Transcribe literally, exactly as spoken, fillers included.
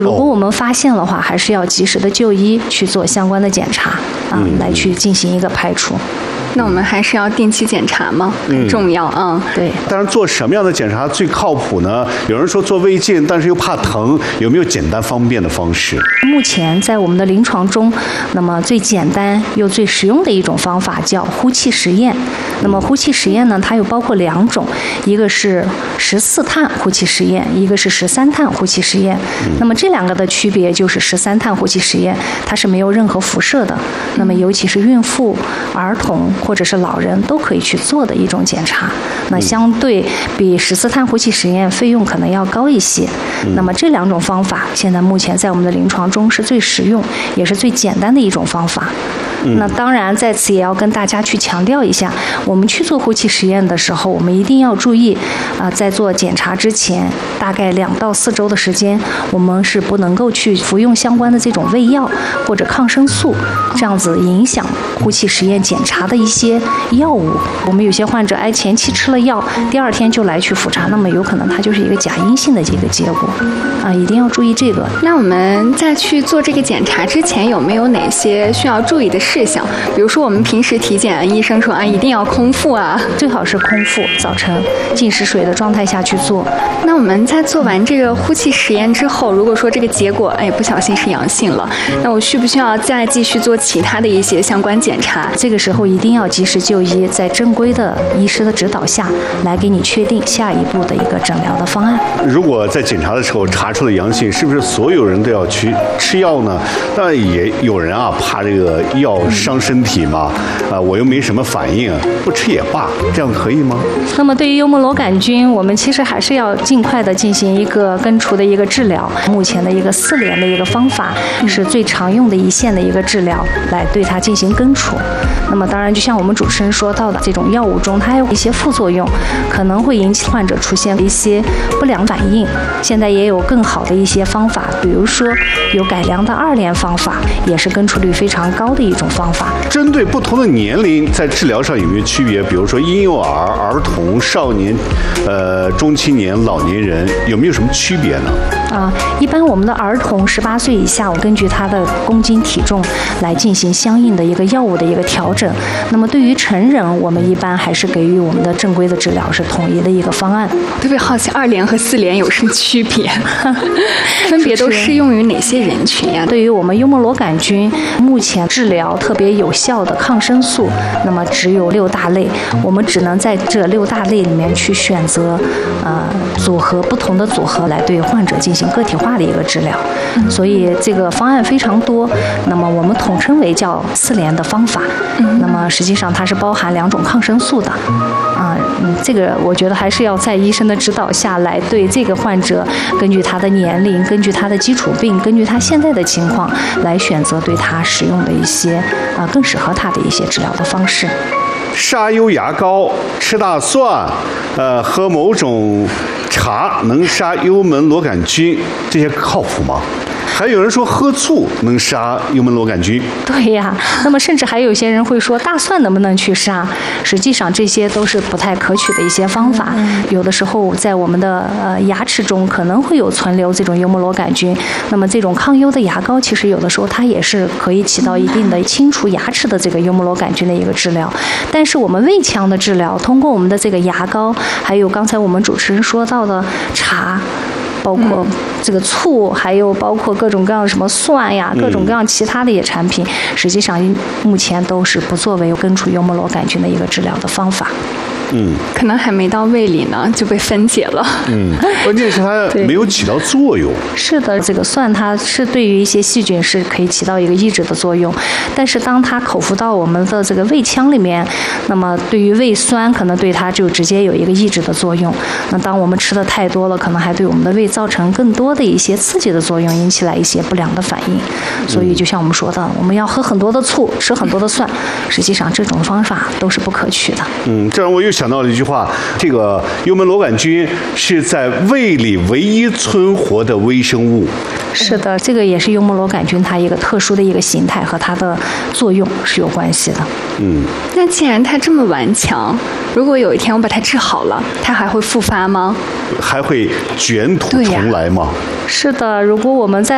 如果我们发现的话，还是要及时的就医去做相关的检查啊， 嗯、 来去进行一个排除。 那我们还是要定期检查吗？很重要啊、嗯。 对。 但是做什么样的检查最靠谱呢？有人说做胃镜，但是又怕疼，有没有简单方便的方式？ 目前在我们的临床中，那么最简单又最实用的一种方法叫呼气实验。那么呼气实验呢，它又包括两种，一个是十四碳呼气实验，一个是十三碳呼气实验。那么这两个的区别就是十三碳呼气实验，它是没有任何辐射的。那么尤其是孕妇、儿童或者是老人都可以去做的一种检查。那相对比十四碳呼气实验费用可能要高一些。那么这两种方法现在目前在我们的临床中是最实用也是最简单的一种方法。那当然在此也要跟大家去强调一下，我们去做呼气实验的时候，我们一定要注意啊、呃，在做检查之前大概两到四周的时间，我们是不能够去服用相关的这种胃药或者抗生素，这样子影响呼气实验检查的一些药物。我们有些患者哎前期吃了药，第二天就来去复查，那么有可能它就是一个假阴性的这个结果啊，一定要注意这个。 那我们在去做这个检查之前，有没有哪些需要注意的事项？比如说我们平时体检，医生说啊一定要空腹啊， 最好是空腹，早晨进食水的状态下去做。 那我们在做完这个呼气实验之后，如果说这个结果哎不小心是阳性了，那我需不需要再继续做其他的一些相关检查？ 这个时候一定要及时就医，在正规的医师的指导下来给你确定下一步的一个诊疗的方案。 如果在检查的时候查出了阳性，是不是所有人都要去吃药呢？但也有人啊怕这个药伤身体嘛，啊我又没什么反应，不吃也罢，这样可以吗？ 那么对于幽门螺杆菌，我们其实还是要尽快的进行一个根除的一个治疗。目前的一个四联的一个方法是最常用的一线的一个治疗，来对它进行根除。那么当然，就像我们主持人说到的，这种药物中它有一些副作用，可能会引起患者出现一些不良反应。现在也有更好的一些方法，比如说有改良的二联方法，也是根除率非常高的一种方法。 针对不同的年龄，在治疗上有没有区别？比如说婴幼儿、儿童、少年、呃中青年、老年人，有没有什么区别呢？ 啊，一般我们的儿童十八岁以下，我根据他的公斤体重来进行相应的一个药物的一个调整。那么对于成人，我们一般还是给予我们的正规的治疗是统一的一个方案。 特别好奇二联和四联有什么区别？分别都适用于哪些人群呀？ 对于我们幽门螺杆菌，目前治疗特别有效的抗生素，那么只有六大类，我们只能在这六大类里面去选择，呃，组合不同的组合来对患者进行个体化的一个治疗。所以这个方案非常多，那么我们统称为叫四联的方法。那么实际上它是包含两种抗生素的，啊，嗯，这个我觉得还是要在医生的指导下来对这个患者，根据他的年龄，根据他的基础病，根据他现在的情况来选择对他使用的一些啊更适合他的一些治疗的方式。 沙优牙膏、吃大蒜，呃，喝某种茶能杀幽门螺杆菌，这些靠谱吗？还有人说喝醋能杀幽门螺杆菌。 对呀，那么甚至还有些人会说大蒜能不能去杀？实际上这些都是不太可取的一些方法。有的时候在我们的呃牙齿中可能会有存留这种幽门螺杆菌，那么这种抗幽的牙膏其实有的时候它也是可以起到一定的清除牙齿的这个幽门螺杆菌的一个治疗。但是我们胃腔的治疗，通过我们的这个牙膏，还有刚才我们主持人说到的茶，包括这个醋，还有包括各种各样的什么蒜呀，各种各样其他的一些产品，实际上目前都是不作为根除幽门螺杆菌的一个治疗的方法。 嗯， 可能还没到胃里呢就被分解了。 嗯，关键是它没有起到作用。 是的，这个蒜它是对于一些细菌是可以起到一个抑制的作用，但是当它口服到我们的这个胃腔里面，那么对于胃酸可能对它就直接有一个抑制的作用。那当我们吃的太多了，可能还对我们的胃造成更多的一些刺激的作用，引起来一些不良的反应。所以就像我们说的，我们要喝很多的醋，吃很多的蒜，实际上这种方法都是不可取的。 嗯，这让我又想到了一句话，这个幽门螺杆菌是在胃里唯一存活的微生物。 是的，这个也是幽门螺杆菌它一个特殊的一个形态和它的作用是有关系的。 嗯， 那既然它这么顽强，如果有一天我把它治好了，它还会复发吗？ 还会卷土重来吗？ 是的，如果我们在